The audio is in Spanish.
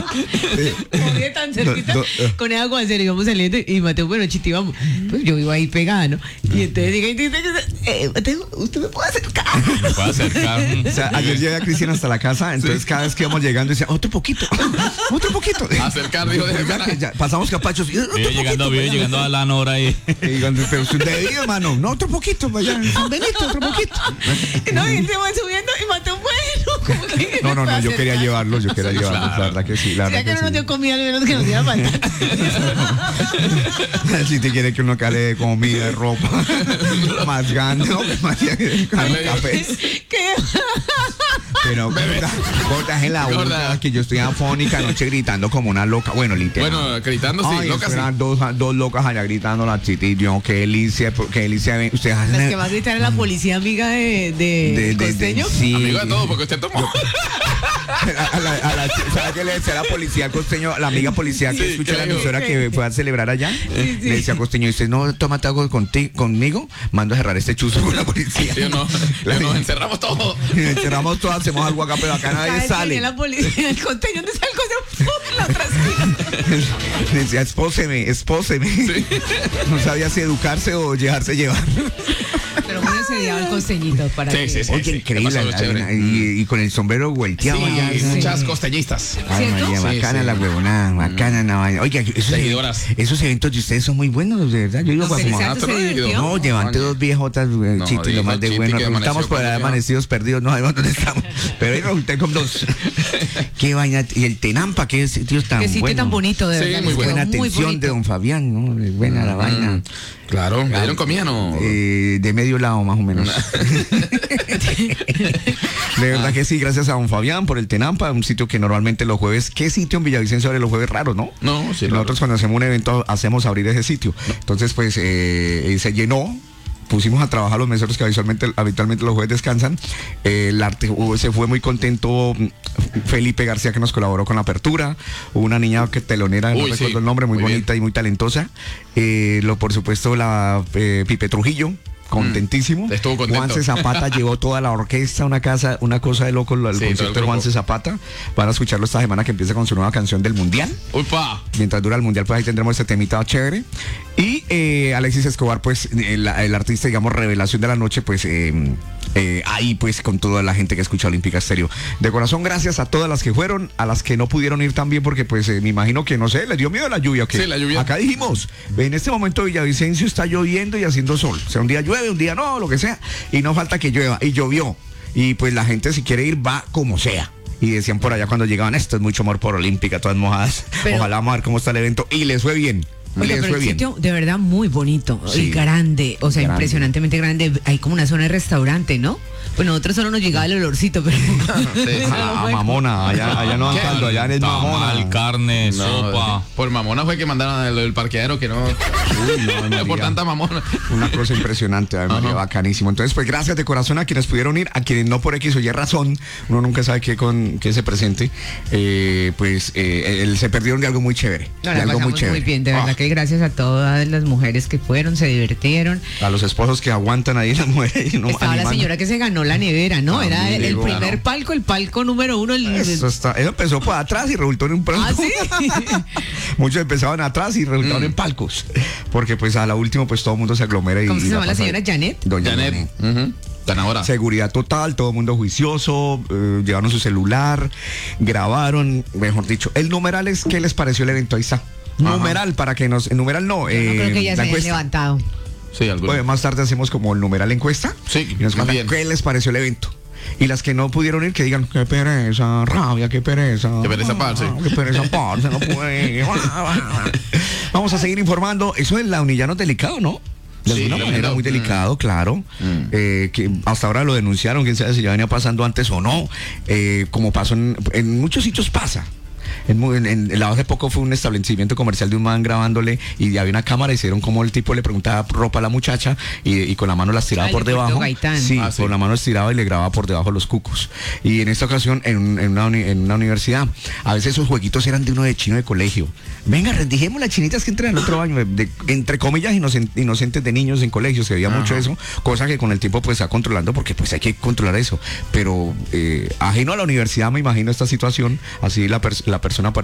Como vive tan cerquita, con el aguacero íbamos saliendo y Mateo, bueno, Chiti, vamos. Pues yo iba ahí pegada, ¿no? Y entonces dije, Mateo, ¿usted me puede acercar? Me puede acercar. O sea, ayer llevé a Cristian hasta la casa, entonces cada vez que íbamos llegando decía, otro poquito. Acercar, dijo, Ya pasamos capachos. Vive llegando a la Nora ahí. Pero usted debido, hermano. No, otro poquito, vaya. San Benito, otro poquito. No, y se va subiendo y Mateo, bueno, como que No, yo quería llevarlos, Claro. La verdad que sí, la verdad ya que no sí. nos dio comida, al menos que nos diera falta. Si te quiere que uno cale comida, ropa, más grande, ¿no? Más café. ¿Qué? Pero gordas en la boca, que yo estoy afónica anoche gritando como una loca. Bueno, literal. Bueno, gritando, sí, Ay, locas, sí. eran dos locas allá gritando la Chiti y yo, qué delicia, ustedes hacen. Las que va a gritar es la policía amiga de Costeño. Sí. Amigo de todo, porque usted tomó. ¿Sabe qué le decía a la policía al Costeño, la amiga policía que Sí, escucha ¿qué la le dijo? emisora que fue a celebrar allá? Sí. Le decía a Costeño, dice, no, tómate algo conmigo, mando a cerrar este chuzo con la policía. Nos encerramos todos. Encerramos todos, hacemos algo acá, pero acá nadie sale. La policía, el Costeño, ¿dónde está el Costeño? ¡Pum! La trasquila. Decía, espóseme. Sí. No sabía si educarse o dejarse llevar. Pero muy ensediado el Costeñito para Sí, que... sí, sí. Oye, increíble. pasó, chévere. Y con el sombrero volteado allá. Sí, muchas costeñistas. Ay, ¿Cierto? María, Sí, bacana sí. la huevonada, bacana la vaina. Oiga, Seguidoras. esos eventos de ustedes son muy buenos, de verdad. Yo digo, No, como, Feliciano se divirtió. no, levante dos viejotas, Chiti, lo más de Chiti, bueno. que amaneció Estamos por ahí perdido. amanecidos perdidos, no sabemos dónde estamos. Pero ahí resulté con dos. Qué vaina. Y el Tenampa, qué sitio tan Qué sitio bueno. tan bonito, de Sí, verdad. muy les bueno. quedó Buena muy atención bonito. de don Fabián, ¿no? Buena la vaina. Claro, ¿me dieron comida no? De medio lado más o menos. De verdad que sí, gracias a don Fabián por el Tenampa, un sitio que normalmente los jueves, ¿qué sitio en Villavicencio abre los jueves raros, no? No, sí, Nosotros cuando hacemos un evento hacemos abrir ese sitio. Entonces pues se llenó. Pusimos a trabajar los meseros que habitualmente los jueves descansan. El arte se fue muy contento. Felipe García, que nos colaboró con la apertura. Hubo una niña que telonera, no Uy, recuerdo sí, el nombre, muy muy bonita bien. y muy talentosa. Por supuesto, la Pipe Trujillo. Contentísimo. Estuvo contento. Juanse Zapata llevó toda la orquesta, una cosa de loco, el Sí, todo el concierto de grupo. Juanse Zapata. Van a escucharlo esta semana que empieza con su nueva canción del Mundial. ¡Upa! Mientras dura el Mundial, pues ahí tendremos este temita chévere. Y Alexis Escobar, pues el artista, digamos, revelación de la noche, pues ahí pues con toda la gente que escucha Olímpica Estéreo. De corazón, gracias a todas las que fueron, a las que no pudieron ir también, porque pues me imagino que, no sé, les dio miedo la lluvia. ¿O Sí, la lluvia. Acá dijimos, en este momento Villavicencio está lloviendo y haciendo sol. O sea, un día llueve, un día no, lo que sea. Y no falta que llueva. Y llovió. Y pues la gente, si quiere ir, va como sea. Y decían por allá cuando llegaban, esto es mucho amor por Olímpica, todas mojadas. Pero- Ojalá vamos a ver cómo está el evento. Y les fue bien. Oiga, Les pero fue el bien. sitio de verdad muy bonito Sí. y grande, o sea, Grande. impresionantemente grande. Hay como una zona de restaurante, ¿no? Pues nosotros solo nos llegaba el olorcito, pero... Ah, mamona, allá no dan ¿Qué? caldo, allá es mamona. Tamal, carne, sopa. Por mamona fue que mandaron el parqueadero que no. Uy, no, por María. tanta mamona. Una cosa impresionante, ay, María, Ajá. bacanísimo. Entonces, pues gracias de corazón a quienes pudieron ir, a quienes no por X o Y razón, uno nunca sabe qué se presente, se perdieron de algo muy chévere. No, de la algo muy pasamos chévere. muy bien, de verdad que gracias a todas las mujeres que fueron, se divirtieron. A los esposos que aguantan ahí las mujeres. No, Estaba la animando. señora que se ganó la nevera, ¿no? Ah, Era el digo, primer no. palco, el palco número uno. Eso empezó por atrás y resultó en un palco. ¿Ah, sí? Muchos empezaban atrás y resultaron en palcos. Porque pues a la última pues todo el mundo se aglomera y ¿Cómo se y llama la pasa señora? ahí. ¿Janet? Doña Janet. Ganadora. Seguridad total, todo el mundo juicioso, llevaron su celular, grabaron, mejor dicho. El numeral es, ¿qué les pareció el evento? Ahí está. Numeral para que nos... Numeral no, Yo no creo que ya la se hayan encuesta. levantado. Sí, alguno. Bueno, más tarde hacemos como el numeral encuesta. Sí, Y nos más cuentan bien. qué les pareció el evento. Y las que no pudieron ir, que digan, qué pereza, rabia, qué pereza. Qué pereza, parce. Qué pereza, parce, no puede. Vamos a seguir informando. Eso en la Unillano es delicado, ¿no? De Sí, alguna manera tremendo. muy delicado, claro. Que hasta ahora lo denunciaron, quién sabe si ya venía pasando antes o no. Como pasó en muchos sitios pasa. Hace poco fue un establecimiento comercial de un man grabándole y había una cámara, hicieron como el tipo le preguntaba ropa a la muchacha y con la mano las tiraba Ah, por el de Puerto debajo. Gaitán. Sí, Ah, sí. con la mano estiraba y le grababa por debajo los cucos. Y en esta ocasión, en una universidad, a veces esos jueguitos eran de uno de chino de colegio. Venga, rendijemos las chinitas que entran al otro baño, entre comillas inocentes de niños en colegios, se veía mucho eso, cosa que con el tiempo pues está controlando porque pues hay que controlar eso. Pero ajeno a la universidad me imagino esta situación, así la persona